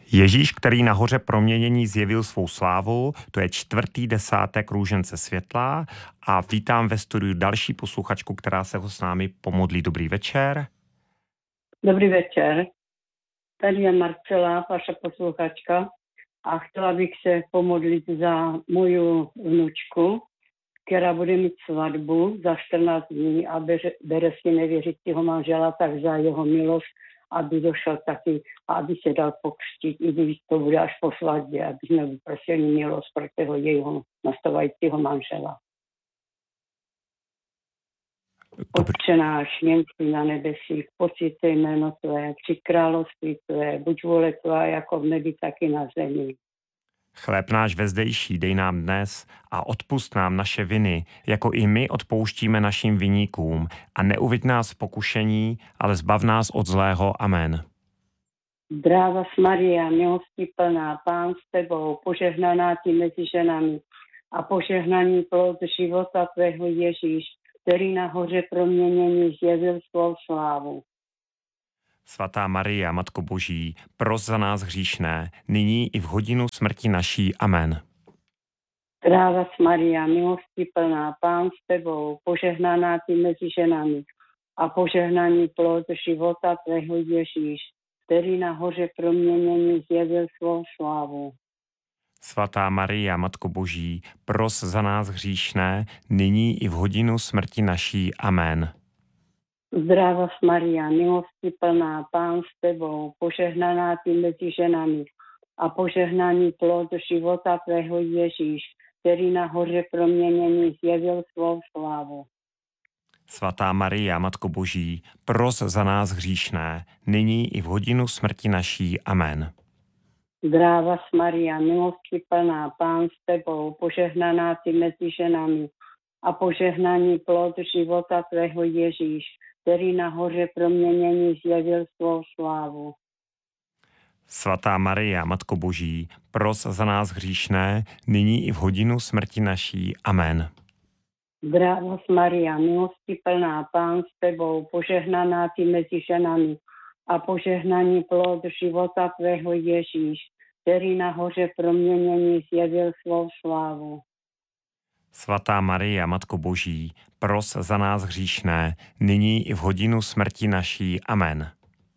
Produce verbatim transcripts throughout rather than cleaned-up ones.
Ježíš, který nahoře proměnění zjevil svou slávu, to je čtvrtý desátek růžence světla a vítám ve studiu další posluchačku, která se ho s námi pomodlí. Dobrý večer. Dobrý večer. Tady je Marcela, vaša posluchačka, a chtěla bych se pomodlit za moju vnučku, která bude mít svatbu za čtrnáct dní a bere, bere si nevěřícího manžela, tak za jeho milost, aby došel taky a aby se dal pokřtít, i když to bude až po svatbě, aby jsme vyprosili milost pro toho jejího nastávajícího manžela. Otče náš, němský na nebesích, pocíte jméno tvé, při království tvé, buď vůle tvá jako v nebi, tak i na zemi. Chléb náš vezdejší dej nám dnes a odpusť nám naše viny, jako i my odpouštíme našim viníkům, a neuveď nás v pokušení, ale zbav nás od zlého. Amen. Zdráva Maria, milosti plná, Pán s tebou, požehnaná ty mezi ženami a požehnaný plod života tvého Ježíš, který nahoře proměnění zjevil svou slávu. Svatá Maria, Matko Boží, pros za nás hříšné, nyní i v hodinu smrti naší. Amen. Zdráva Maria, milosti plná, Pán s tebou, požehnaná ty mezi ženami a požehnaný plod života tvého Ježíš, který nahoře proměnění zjevil svou slávu. Svatá Maria, Matko Boží, pros za nás hříšné, nyní i v hodinu smrti naší. Amen. Zdráva Maria, milosti plná, Pán s tebou, požehnaná ty mezi ženami a požehnaný plod života tvého Ježíš, který nahoře proměnění zjevil svou slávu. Svatá Maria, Matko Boží, pros za nás hříšné, nyní i v hodinu smrti naší. Amen. Zdráva Maria, milosti plná, Pán s tebou, požehnaná ty mezi ženami a požehnaný plod života tvého Ježíš, který nahoře proměnění zjevil svou slávu. Svatá Maria, Matko Boží, pros za nás hříšné, nyní i v hodinu smrti naší. Amen. Zdráva Maria, milosti plná, Pán s tebou, požehnaná ty mezi ženami a požehnaný plod života tvého Ježíš, který nahoře proměnění zjevil svou slávu. Svatá Maria, Matko Boží, pros za nás hříšné, nyní i v hodinu smrti naší. Amen.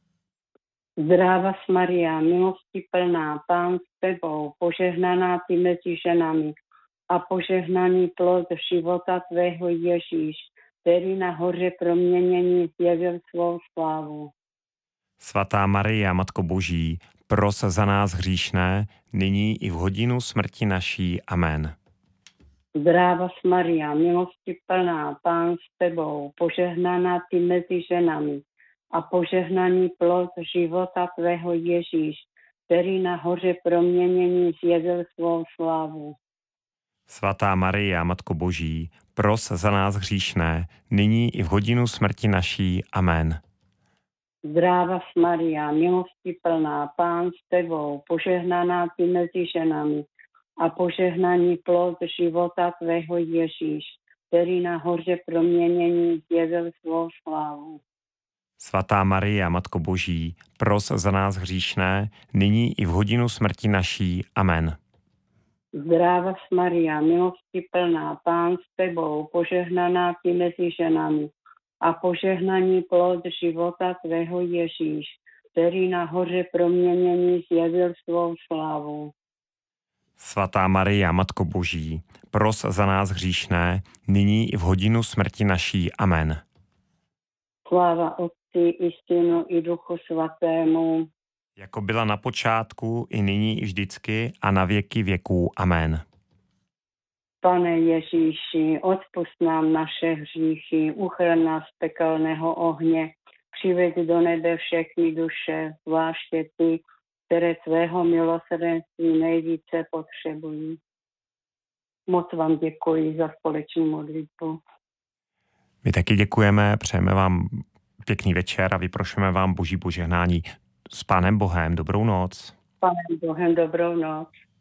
Zdráva Maria, milosti plná, Pán s tebou, požehnaná ty mezi ženami a požehnaný plod života tvého Ježíš, který nahoře proměnění zjevil svou slávu. Svatá Maria, Matko Boží, pros za nás hříšné, nyní i v hodinu smrti naší. Amen. Zdráva Maria, milosti plná, Pán s tebou, požehnaná ty mezi ženami a požehnaný plod života tvého Ježíš, který nahoře proměnění zjevil svou slávu. Svatá Maria, Matko Boží, pros za nás hříšné, nyní i v hodinu smrti naší. Amen. Zdráva Maria, milosti plná, Pán s tebou, požehnaná ty mezi ženami a požehnaný plod života tvého Ježíš, který nahoře proměnění zjevil svou slávu. Svatá Maria, Matko Boží, pros za nás hříšné, nyní i v hodinu smrti naší. Amen. Zdráva Maria, milosti plná, Pán s tebou, požehnaná ty mezi ženami a požehnaný plod života tvého Ježíš, který nahoře proměnění zjevil svou slávu. Svatá Maria, Matko Boží, pros za nás hříšné, nyní i v hodinu smrti naší. Amen. Sláva Otci i Synu i Duchu Svatému, jako byla na počátku, i nyní, i vždycky, a na věky věků. Amen. Pane Ježíši, odpusť nám naše hříchy, uchraň nás z pekelného ohně, přiveď do nebe všechny duše, zvláště ty, které tvého milosrdenství nejvíce potřebují. Moc vám děkuji za společnou modlitbu. My taky děkujeme, přejeme vám pěkný večer a vyprošujeme vám boží požehnání. S Pánem Bohem, dobrou noc. S Pánem Bohem, dobrou noc.